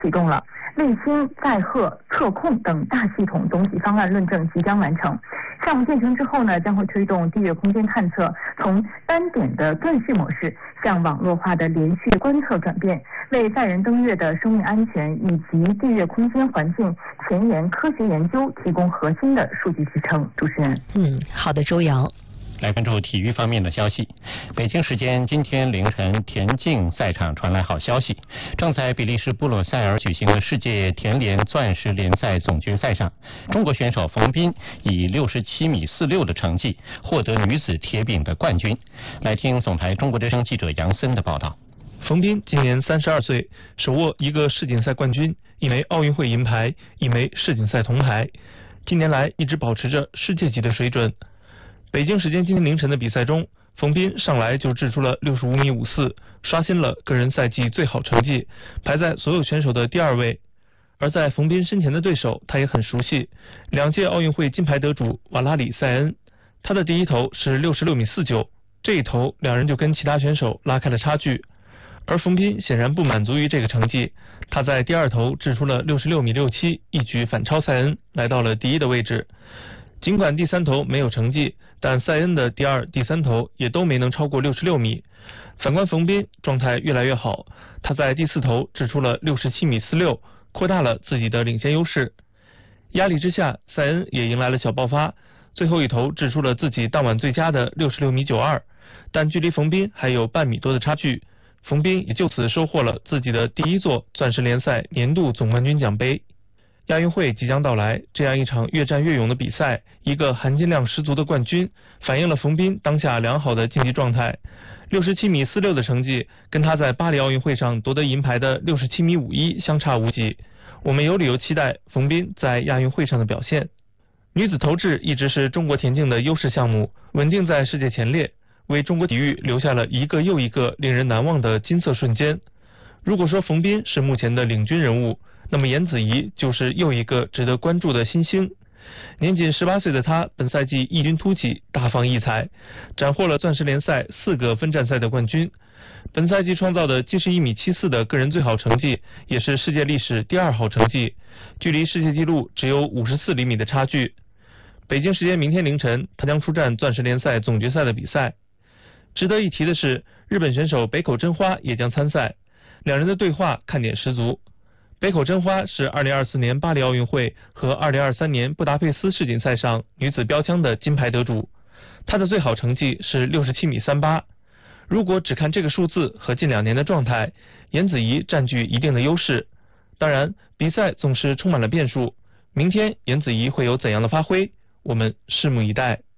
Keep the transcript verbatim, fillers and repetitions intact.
启动了。卫星、载荷、测控等大系统总体方案论证即将完成。项目建成之后呢，将会推动地月空间探测从单点的断续模式向网络化的连续观测转变，为载人登月的生命安全以及地月空间环境前沿科学研究提供核心的数据支撑。主持人， 嗯，好的，周瑶。 来关注体育方面的消息。北京时间今天凌晨，田径赛场传来好消息。正在比利时布鲁塞尔举行的世界田联钻石联赛总决赛上，中国选手冯彬以六十七米四六的成绩获得女子铁饼的冠军。来听总台中国之声记者杨森的报道。 冯彬今年三十二岁，手握一个世锦赛冠军、一枚奥运会银牌、一枚世锦赛铜牌，近年来一直保持着世界级的水准。北京时间今天凌晨的比赛中，冯彬上来就掷出了六十五米五四，刷新了个人赛季最好成绩，排在所有选手的第二位。而在冯彬身前的对手，他也很熟悉，两届奥运会金牌得主瓦拉里塞恩，他的第一投是六十六米四九，这一投两人就跟其他选手拉开了差距。而冯彬显然不满足于这个成绩，他在第二投掷出了六十六米六七，一举反超塞恩，来到了第一的位置。尽管第三投没有成绩，但塞恩的第二、第三投也都没能超过六十六米。反观冯彬状态越来越好，他在第四投掷出了六十七米四六，扩大了自己的领先优势。压力之下，塞恩也迎来了小爆发，最后一投掷出了自己当晚最佳的六十六米九二，但距离冯彬还有半米多的差距。冯彬也就此收获了自己的第一座钻石联赛年度总冠军奖杯。亚运会即将到来，这样一场越战越勇的比赛，一个含金量十足的冠军，反映了冯彬当下良好的竞技状态。六十七米四六的成绩，跟他在巴黎奥运会上夺得银牌的六十七米五一相差无几。我们有理由期待冯彬在亚运会上的表现。女子投掷一直是中国田径的优势项目，稳定在世界前列，为中国体育留下了一个又一个令人难忘的金色瞬间。如果说冯彬是目前的领军人物，那么颜子怡就是又一个值得关注的新星。年仅十八岁的他，本赛季异军突起，大放异彩，斩获了钻石联赛四个分站赛的冠军。本赛季创造的七十一米七四的个人最好成绩，也是世界历史第二好成绩，距离世界纪录只有五十四厘米的差距。北京时间明天凌晨，他将出战钻石联赛总决赛的比赛。值得一提的是，日本选手北口真花也将参赛，两人的对话看点十足。北口真花是二零二四年巴黎奥运会和二零二三年布达佩斯世锦赛上女子标枪的金牌得主，她的最好成绩是六十七米三八。如果只看这个数字和近两年的状态，颜子怡占据一定的优势。当然，比赛总是充满了变数，明天颜子怡会有怎样的发挥，我们拭目以待。